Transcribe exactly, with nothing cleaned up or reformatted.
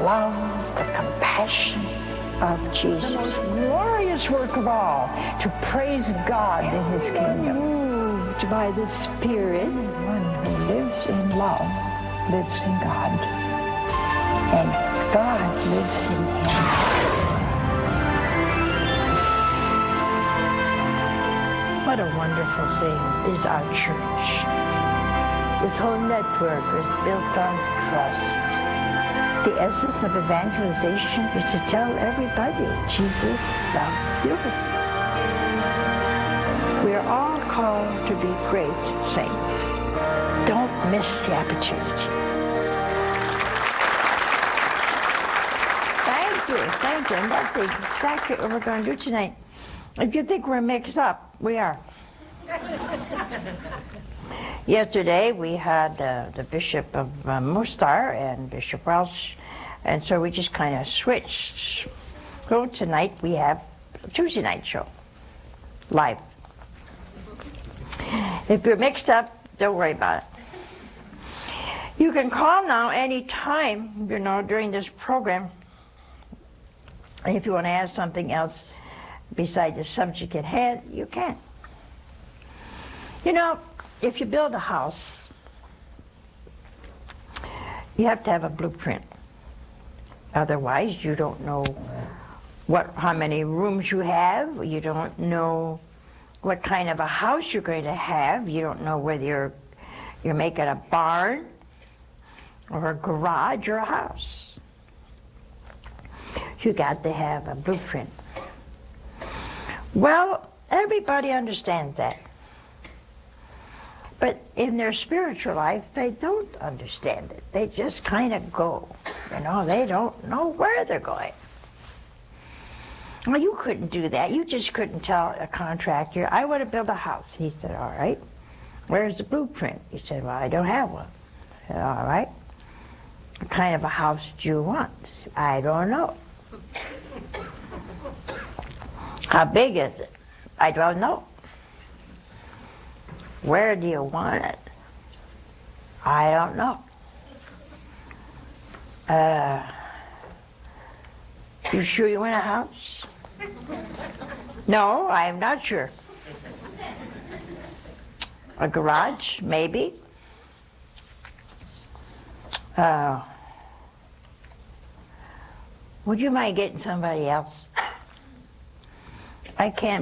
love, the compassion of Jesus. The most glorious work of all, to praise God in His kingdom. Moved by the Spirit, one who lives in love lives in God, and God lives in him. What a wonderful thing is our church. This whole network is built on trust. The essence of evangelization is to tell everybody Jesus loves you. We are all called to be great saints. Don't miss the opportunity. Thank you, thank you. And that's exactly what we're going to do tonight. If you think we're mixed up, we are. Yesterday we had uh, the Bishop of uh, Mostar and Bishop Welsh, and so we just kind of switched. So tonight we have a Tuesday night show, live. If you're mixed up, don't worry about it. You can call now any time, you know, during this program. And if you want to ask something else besides the subject at hand, you can. You know, if you build a house, you have to have a blueprint. Otherwise, you don't know what, how many rooms you have. You don't know what kind of a house you're going to have. You don't know whether you're, you're making a barn or a garage or a house. You got to have a blueprint. Well, everybody understands that. But in their spiritual life, they don't understand it. They just kind of go. You know, they don't know where they're going. Well, you couldn't do that. You just couldn't tell a contractor, I want to build a house. He said, all right. Where's the blueprint? He said, well, I don't have one. I said, all right. What kind of a house do you want? I don't know. How big is it? I don't know. Where do you want it? I don't know. Uh, you sure you want a house? No, I'm not sure. A garage, maybe. Uh, would you mind getting somebody else? I can't